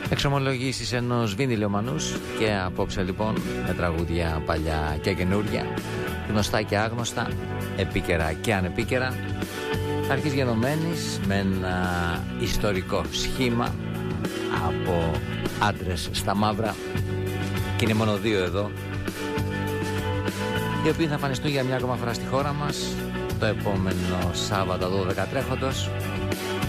Εξομολογήσεις ενός βινιλιομανούς και απόψε λοιπόν με τραγούδια παλιά και καινούρια, γνωστά και άγνωστα, επίκαιρα και ανεπίκαιρα, αρχής γενομένης με ένα ιστορικό σχήμα από άντρες στα μαύρα, και είναι μόνο δύο εδώ, οι οποίοι θα εμφανιστούν για μια ακόμα φορά στη χώρα μας το επόμενο Σάββατο 12 τρέχοντος.